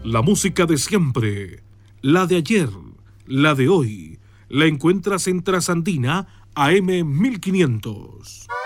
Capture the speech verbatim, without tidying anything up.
La música de siempre, la de ayer, la de hoy, la encuentras en Trasandina A M mil quinientos.